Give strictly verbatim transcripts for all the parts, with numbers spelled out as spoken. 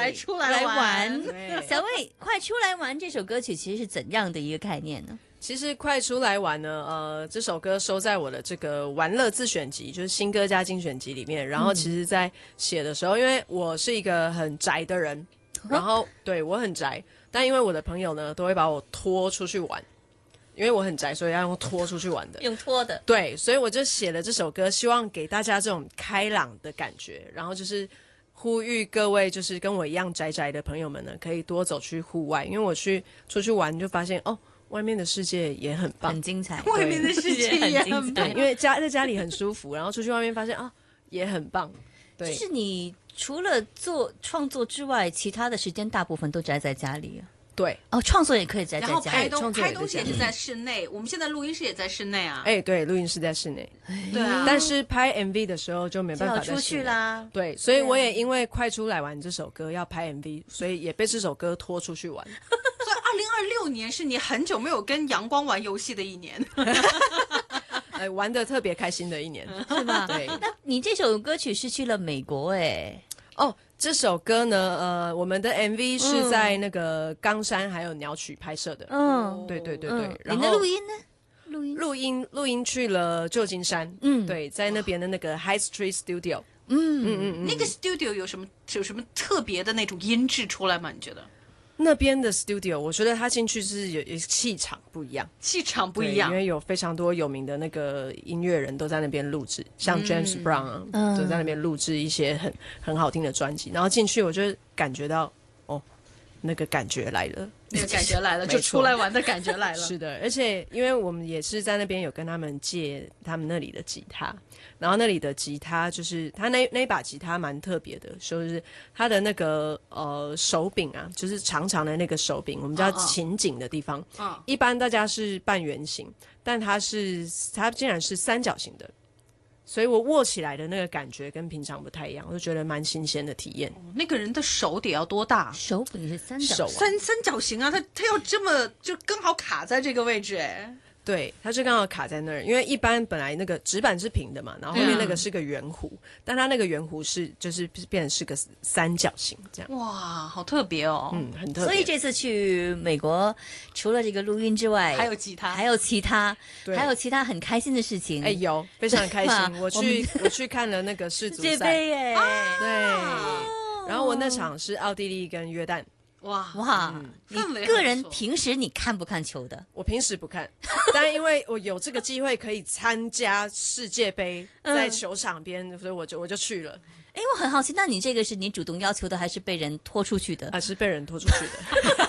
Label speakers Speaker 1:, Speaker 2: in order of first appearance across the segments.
Speaker 1: 来出来玩。
Speaker 2: 小魏，快出来玩这首歌曲其实是怎样的一个概念呢？
Speaker 3: 其实快出来玩呢，呃，这首歌收在我的这个玩乐自选集，就是新歌加精选集里面。然后其实在写的时候，因为我是一个很宅的人，然后对我很宅，但因为我的朋友呢都会把我拖出去玩，因为我很宅，所以要用拖出去玩的，
Speaker 2: 用拖的。
Speaker 3: 对，所以我就写了这首歌，希望给大家这种开朗的感觉，然后就是呼吁各位就是跟我一样宅宅的朋友们呢，可以多走去户外，因为我去出去玩就发现哦。外面的世界也很棒，
Speaker 2: 很精彩。
Speaker 1: 外面的世界也很棒，
Speaker 3: 对，因为家在家里很舒服，然后出去外面发现啊，也很棒。对，
Speaker 2: 就是你除了做创作之外，其他的时间大部分都宅在家里啊。
Speaker 3: 对，
Speaker 2: 哦，创作也可以宅在家里，
Speaker 1: 然后拍东拍
Speaker 3: 创作也在
Speaker 1: 东西也是在室内，我们现在录音室也在室内啊。
Speaker 3: 哎，对，录音室在室内，
Speaker 1: 对啊，
Speaker 3: 但是拍 M V 的时候就没办法
Speaker 2: 就要出去啦。
Speaker 3: 对，所以我也因为快出来玩这首歌要拍 M V， 所以也被这首歌拖出去玩。
Speaker 1: 所以二零二六年是你很久没有跟阳光玩游戏的一年。
Speaker 3: 哎，玩得特别开心的一年，
Speaker 2: 是吗？
Speaker 3: 对。
Speaker 2: 那你这首歌曲是去了美国哎？
Speaker 3: 哦，这首歌呢，呃，我们的 M V 是在那个冈山还有鸟取拍摄的。
Speaker 2: 嗯，
Speaker 3: 对对对对。
Speaker 2: 嗯、
Speaker 3: 然后
Speaker 2: 你的录音呢？录音
Speaker 3: 录音录音去了旧金山。嗯，对，在那边的那个 High Street Studio。
Speaker 2: 嗯
Speaker 3: 嗯嗯嗯。
Speaker 1: 那个 studio 有什么有什么特别的那种音质出来吗？你觉得？
Speaker 3: 那边的 studio， 我觉得他进去是有有气场不一样，
Speaker 1: 气场不一样，
Speaker 3: 因为有非常多有名的那个音乐人都在那边录制，像 James Brown 啊，嗯、都在那边录制一些很很好听的专辑。然后进去，我就感觉到哦，那个感觉来了，
Speaker 1: 那个感觉来了，就出来玩的感觉来了。
Speaker 3: 是的，而且因为我们也是在那边有跟他们借他们那里的吉他。然后那里的吉他就是他那那把吉他蛮特别的，就是他的那个呃手柄啊，就是长长的那个手柄，我们叫琴颈的地方。嗯、uh, ， 一般大家是半圆形，但它是它竟然是三角形的，所以我握起来的那个感觉跟平常不太一样，我就觉得蛮新鲜的体验。
Speaker 1: 哦、那个人的手得要多大？
Speaker 2: 手柄是三角
Speaker 3: 手、啊、
Speaker 1: 三三角形啊，他他要这么就刚好卡在这个位置哎。
Speaker 3: 对，它就刚好卡在那儿，因为一般本来那个纸板是平的嘛，然后后面那个是个圆弧，嗯、但它那个圆弧是就是变成是个三角形这样。
Speaker 1: 哇，好特别哦，
Speaker 3: 嗯，很特别。
Speaker 2: 所以这次去美国，除了这个录音之外，
Speaker 1: 还有吉他，
Speaker 2: 还有其他，还有其他很开心的事情。
Speaker 3: 哎，有非常开心，我去我去看了那个世足赛，世界杯
Speaker 2: 耶，
Speaker 3: 对。然后我那场是奥地利跟约旦。
Speaker 1: 哇
Speaker 2: 哇！嗯、你个人平时你看不看球的？
Speaker 3: 我平时不看，但因为我有这个机会可以参加世界杯，在球场边，嗯、所以我就我就去了。
Speaker 2: 哎，我很好奇，那你这个是你主动要求的，还是被人拖出去的？
Speaker 3: 还是被人拖出去的？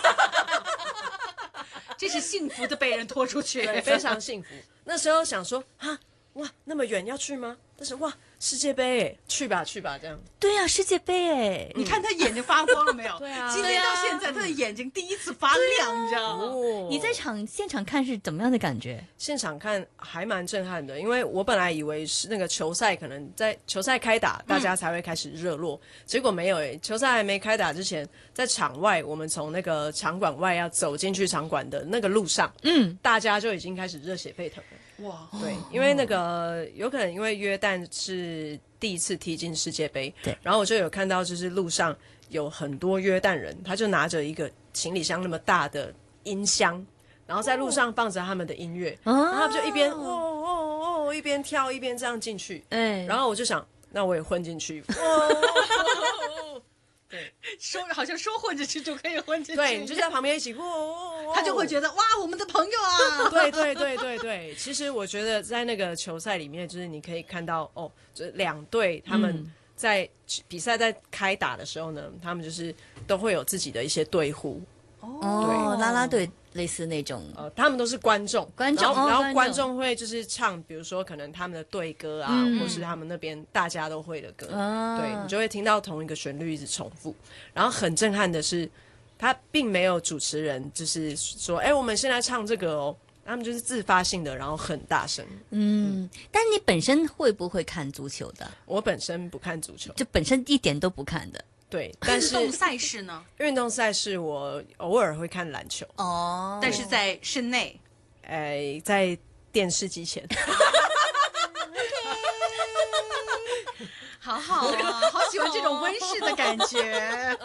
Speaker 1: 这是幸福的被人拖出去，
Speaker 3: 对，非常幸福。那时候想说，哈，哇，那么远要去吗？但是哇，世界杯哎，去吧去吧，这样。
Speaker 2: 对啊，世界杯哎，
Speaker 1: 你看他眼睛发光了没有？
Speaker 3: 对啊，
Speaker 1: 今天到现在他的眼睛第一次发亮，啊、你知道吗？
Speaker 3: 哦、
Speaker 2: 你在场现场看是怎么样的感觉？
Speaker 3: 现场看还蛮震撼的，因为我本来以为是那个球赛可能在球赛开打，大家才会开始热络，嗯、结果没有哎，球赛还没开打之前，在场外，我们从那个场馆外要走进去场馆的那个路上，嗯，大家就已经开始热血沸腾了。哇，对，因为那个有可能因为约旦是第一次踢进世界杯，对，然后我就有看到就是路上有很多约旦人，他就拿着一个行李箱那么大的音箱，然后在路上放着他们的音乐，哦、然后他们就一边哦哦哦一边跳一边这样进去，哎，然后我就想，那我也混进去，哦。对，
Speaker 1: 说好像说混进去就可以混进去，
Speaker 3: 对，你就在旁边一起，
Speaker 1: 他就会觉得哇，我们的朋友啊，
Speaker 3: 对对对对对。其实我觉得在那个球赛里面，就是你可以看到哦，这两队他们在比赛在开打的时候呢，他们就是都会有自己的一些队呼，
Speaker 2: 哦，啦啦队类似那种，
Speaker 3: 呃，他们都是观众，
Speaker 2: 观众，
Speaker 3: 然后,
Speaker 2: 哦、
Speaker 3: 然后观众会就是唱，比如说可能他们的队歌啊，嗯、或是他们那边大家都会的歌，嗯、对，你就会听到同一个旋律一直重复。然后很震撼的是，他并没有主持人就是说，哎，我们现在唱这个哦，他们就是自发性的，然后很大声。
Speaker 2: 嗯，嗯但你本身会不会看足球的？
Speaker 3: 我本身不看足球，
Speaker 2: 就本身一点都不看的。
Speaker 3: 对，但是
Speaker 1: 运动赛事呢？
Speaker 3: 运动赛事我偶尔会看篮球
Speaker 1: 哦，但是在室内，
Speaker 3: 呃，在电视机前。
Speaker 1: 好好啊，好喜欢这种温室的感觉。